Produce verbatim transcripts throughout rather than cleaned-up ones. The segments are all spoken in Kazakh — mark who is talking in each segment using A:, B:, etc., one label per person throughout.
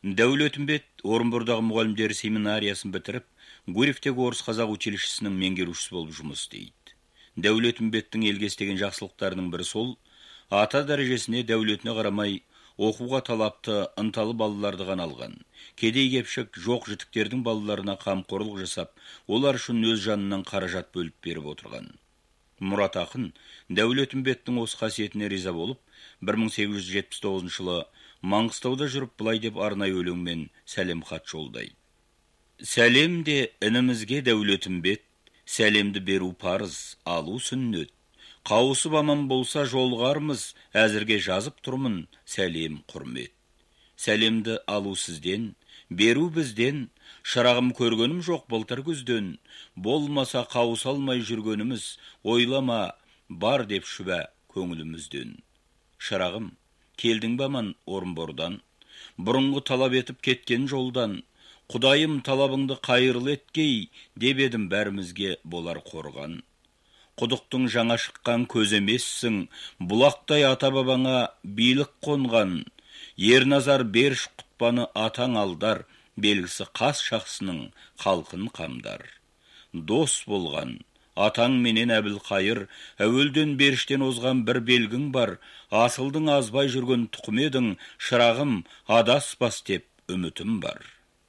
A: Дәулетімбет Орынбордағы мұғалімдер семинариясын бітіріп, Гурьевтегі орыс қазақ училищесінің меңгерушісі болып жұмыс істейді. Дәулетімбеттің елге істеген жақсылықтарының бірі сол, ата дәрежесіне дәулетіне қарамай, оқуға талапты, ынталы балаларды ғана алған. Кедей-кепшік жоқ жітіктердің балаларына қамқорлық жасап, олар үшін өз жанынан қаражат бөліп беріп отырған. Мұрат ақын Дәулетімбеттің осы қасиетіне риза болып, бір мың сегіз жүз жетпіс тоғызыншы жылы Маңғыстауда жүріп былай деп арнайы өлеңмен сәлем хат жолдайды. Сәлем де інімізге Дәулетімбет, сәлемді беру парыз, алу сүннет. Қауысып аман болса жолғармыз, әзірге жазып тұрмын, сәлем құрмет. Сәлемді алу сізден, беру бізден, шырағым көргенім жоқ былтыр күзден, болмаса қауыс алмай жүргеніміз, ойлама бар деп шүбә көңілімізден. Шырағым, келдің ба ман Орынбордан, бұрынғы талап етіп кеткен жолдан, Құдайым талабыңды қайырлы еткей, деп едім бәрімізге болар қорған. Құдықтың жаңа шыққан көз емессің, бұлақтай ата-бабаңа билік қонған, Ерназар Беріш құтпаны атаң алдар, белгісі қас шақсының халқын қамдар. Дос болған, атаң менен Әбілқайыр, әуелден Беріштен озған бір белгің бар, асылдың азбай жүрген тұқым едің, шырағым адаспас деп үмітім бар.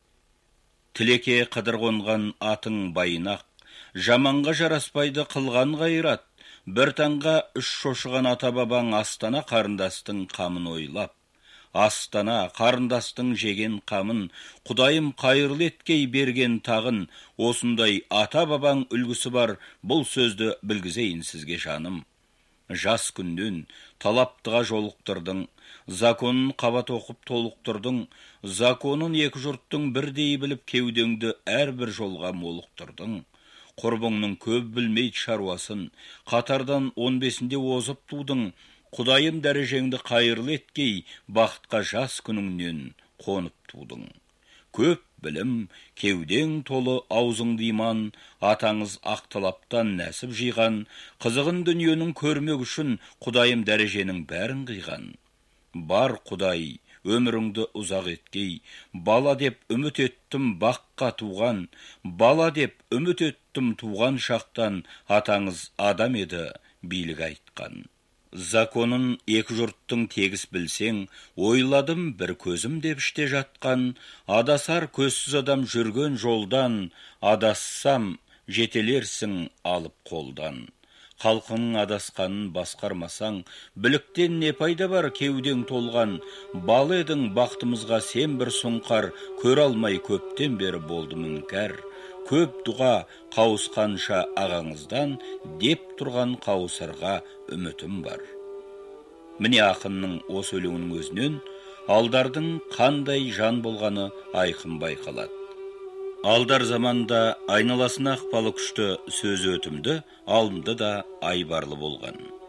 A: Тілеке қыдыр қонған атың байнақ, жаманға жараспайды қылған ғайрат, бір таңға үш шошыған ата-бабаң астана қарындастың қамын ойлап. Астана қарындастың жеген қамын, Құдайым қайырлы еткей берген тағын, осындай ата-бабаң үлгісі бар, бұл сөзді білгізейін сізге жаным. Жас күннен талаптыға жолықтырдың, законын қабат оқып толықтырдың, законын екі жұрттың бірдей біліп кеудеңді әрбір жолға молықтырдың. Құрбыңның көп білмейді шаруасын, қатардан он бесінде озып тудың, Құдайым дәрежеңді қайырлы еткей, бақытқа жас күніңнен қонып тудың. Көп білім, кеудең толы аузыңды иман, атаңыз ақ талаптан нәсіп жиған, қызығын дүниенің көрмек үшін Құдайым дәреженің бәрін қиған. Бар Құдай, өміріңді ұзақ еткей, бала деп үміт еттім баққа туған, бала деп үміт еттім туған шақтан, атаңыз адам еді билік айтқан. Законын екі жұрттың тегіс білсең, ойладым бір көзім деп іште жатқан, адасар көзсіз адам жүрген жолдан, адассам жетелерсің алып қолдан. Халқының адасқанын басқармасаң, біліктен не пайда бар кеудең толған, бал едің бақтымызға сен бір сұңқар, көр алмай көптен бері болды мүнкәр. Көп дұға қауысқанша ағаңыздан, деп тұрған қауысарға үмітім бар. Міне ақынның осы өлеңінің өзінен алдардың қандай жан болғаны айқын байқалады. Алдар заманда айналасына ықпалы күшті сөзі өтімді, алымды да айбарлы болған.